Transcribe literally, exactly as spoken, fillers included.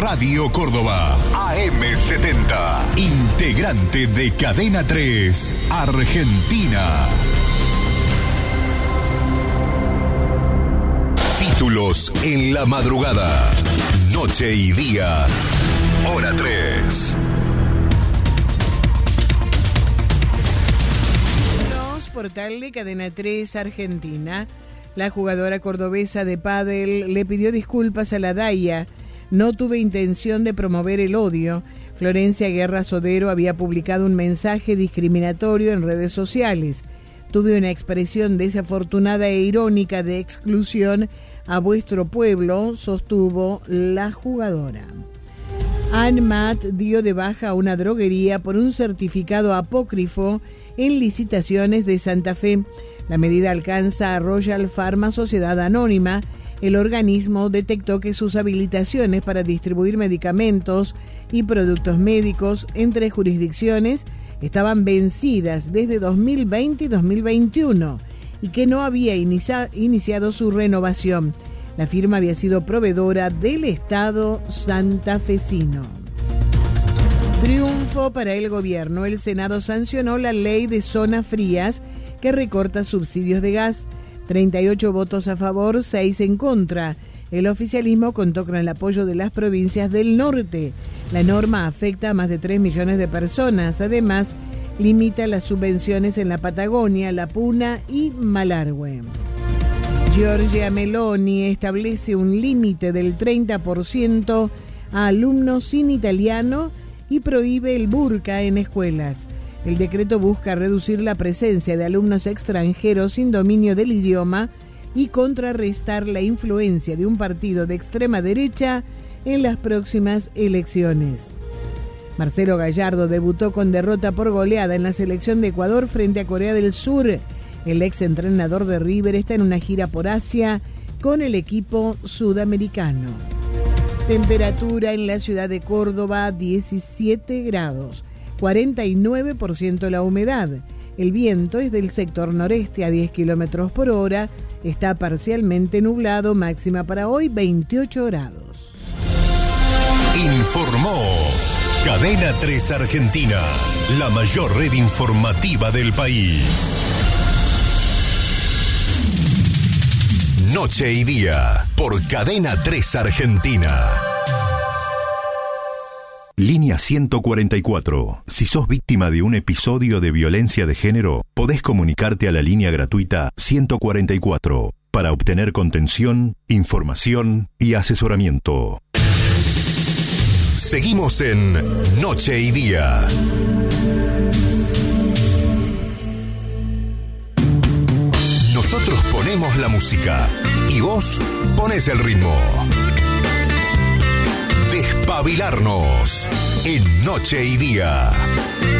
Radio Córdoba, A M setenta, integrante de Cadena tres, Argentina. Títulos en la madrugada, noche y día, hora tres. Portal de Cadena tres Argentina. La jugadora cordobesa de pádel le pidió disculpas a la D A I A. No tuve intención de promover el odio. Florencia Guerra Sodero había publicado un mensaje discriminatorio en redes sociales. Tuve una expresión desafortunada e irónica de exclusión a vuestro pueblo, sostuvo la jugadora. ANMAT dio de baja a una droguería por un certificado apócrifo en licitaciones de Santa Fe. La medida alcanza a Royal Pharma Sociedad Anónima. El organismo detectó que sus habilitaciones para distribuir medicamentos y productos médicos entre jurisdicciones estaban vencidas desde dos mil veinte y dos mil veintiuno y que no había inicia- iniciado su renovación. La firma había sido proveedora del Estado santafesino. Triunfo para el gobierno. El Senado sancionó la ley de zonas frías que recorta subsidios de gas. treinta y ocho votos a favor, seis en contra. El oficialismo contó con el apoyo de las provincias del norte. La norma afecta a más de tres millones de personas. Además, limita las subvenciones en la Patagonia, La Puna y Malargüe. Giorgia Meloni establece un límite del treinta por ciento a alumnos sin italiano y prohíbe el burka en escuelas. El decreto busca reducir la presencia de alumnos extranjeros sin dominio del idioma y contrarrestar la influencia de un partido de extrema derecha en las próximas elecciones. Marcelo Gallardo debutó con derrota por goleada en la selección de Ecuador frente a Corea del Sur. El exentrenador de River está en una gira por Asia con el equipo sudamericano. Temperatura en la ciudad de Córdoba, diecisiete grados, cuarenta y nueve por ciento la humedad. El viento es del sector noreste a diez kilómetros por hora. Está parcialmente nublado, máxima para hoy veintiocho grados. Informó Cadena tres Argentina, la mayor red informativa del país. Noche y día, por Cadena tres Argentina. Línea ciento cuarenta y cuatro. Si sos víctima de un episodio de violencia de género, podés comunicarte a la línea gratuita ciento cuarenta y cuatro para obtener contención, información y asesoramiento. Seguimos en Noche y Día. Nosotros ponemos la música y vos pones el ritmo. Despabilarnos en Noche y Día.